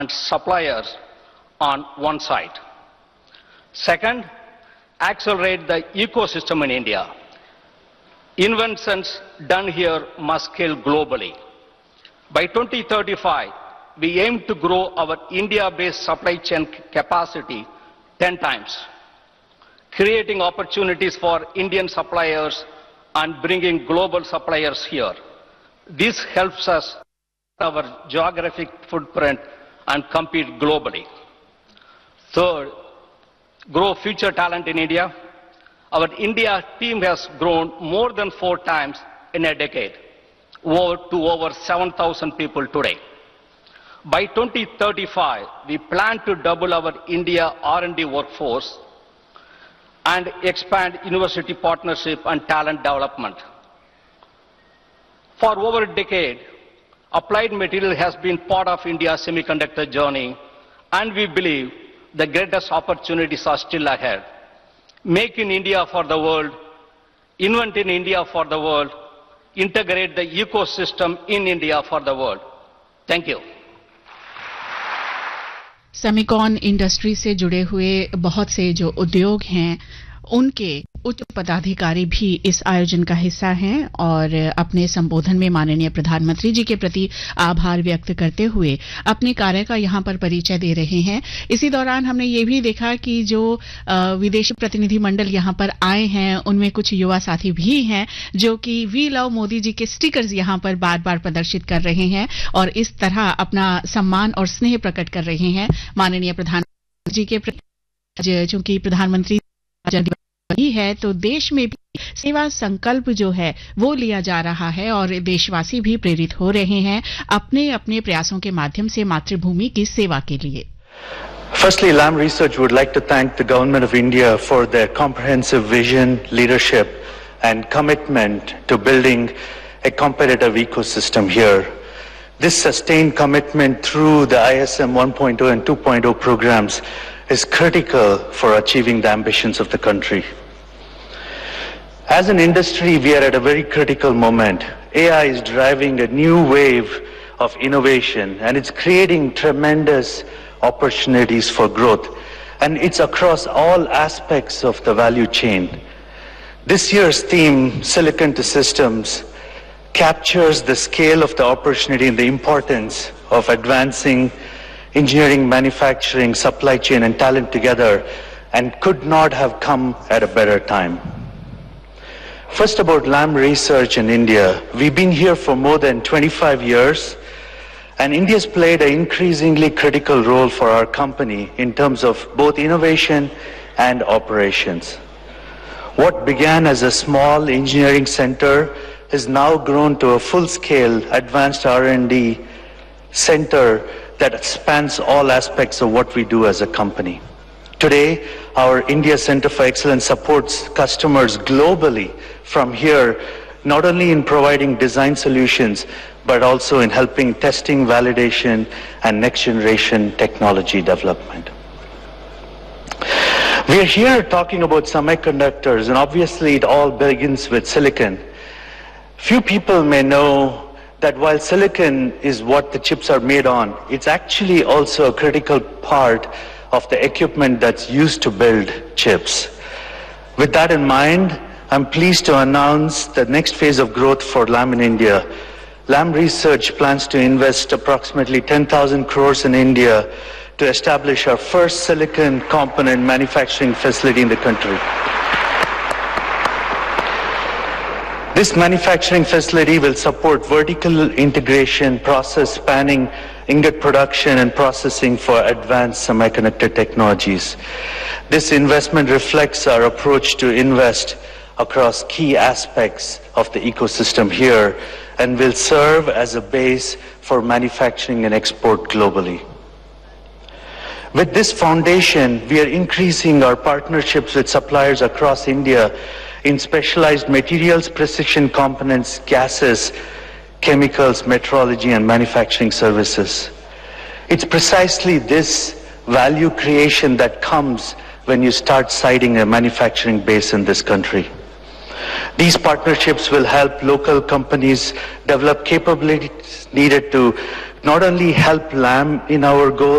and suppliers on one side. Second, accelerate the ecosystem in India. Inventions done here must scale globally. By 2035, we aim to grow our India-based supply chain capacity 10 times, creating opportunities for Indian suppliers and bringing global suppliers here. This helps us our geographic footprint and compete globally. Third, grow future talent in India. Our India team has grown more than 4 times in a decade, to over 7,000 people today. By 2035, we plan to double our India R&D workforce and expand university partnership and talent development. For over a decade, applied material has been part of India's semiconductor journey, and we believe the greatest opportunities are still ahead. Make in India for the world, invent in India for the world, integrate the ecosystem in India for the world. Thank you. Semicon industry से जुड़े हुए बहुत से जो उद्योग हैं उनके उच्च पदाधिकारी भी इस आयोजन का हिस्सा हैं और अपने संबोधन में माननीय प्रधानमंत्री जी के प्रति आभार व्यक्त करते हुए अपने कार्य का यहां पर परिचय दे रहे हैं। इसी दौरान हमने ये भी देखा कि जो विदेशी प्रतिनिधि मंडल यहां पर आए हैं उनमें कुछ युवा साथी भी हैं जो कि वी लव मोदी जी के स्टिकर्स यहां पर बार-बार प्रदर्शित कर रहे हैं और इस तरह अपना सम्मान और स्नेह प्रकट कर रहे हैं माननीय प्रधानमंत्री जी के प्रति। चूंकि प्रधानमंत्री है तो देश में भी सेवा संकल्प जो है वो लिया जा रहा है और देशवासी भी प्रेरित हो रहे हैं अपने अपने प्रयासों के माध्यम से मातृभूमि की सेवा के लिए। Firstly, Lam Research would like to thank the Government of India for their comprehensive vision, leadership and commitment to building a competitive ecosystem here. This sustained commitment through the ISM 1.0 and 2.0 programs is critical for achieving the ambitions of the country. As an industry, we are at a very critical moment. AI is driving a new wave of innovation and it's creating tremendous opportunities for growth. And it's across all aspects of the value chain. This year's theme, Silicon to Systems, captures the scale of the opportunity and the importance of advancing engineering, manufacturing, supply chain and talent together and could not have come at a better time. First about Lam Research in India. We've been here for more than 25 years and India's played an increasingly critical role for our company in terms of both innovation and operations. What began as a small engineering center has now grown to a full-scale advanced R&D center that spans all aspects of what we do as a company. Today, our India Center for Excellence supports customers globally from here, not only in providing design solutions, but also in helping testing, validation, and next-generation technology development. We are here talking about semiconductors, and obviously it all begins with silicon. Few people may know that while silicon is what the chips are made on, it's actually also a critical part of the equipment that's used to build chips. With that in mind, I'm pleased to announce the next phase of growth for Lam in India. Lam Research plans to invest approximately 10,000 crores in India to establish our first silicon component manufacturing facility in the country. This manufacturing facility will support vertical integration process spanning ingot production and processing for advanced semiconductor technologies. This investment reflects our approach to invest across key aspects of the ecosystem here and will serve as a base for manufacturing and export globally. With this foundation, we are increasing our partnerships with suppliers across India in specialized materials, precision components, gases, chemicals, metrology, and manufacturing services. It's precisely this value creation that comes when you start siting a manufacturing base in this country. These partnerships will help local companies develop capabilities needed to not only help LAM in our goal,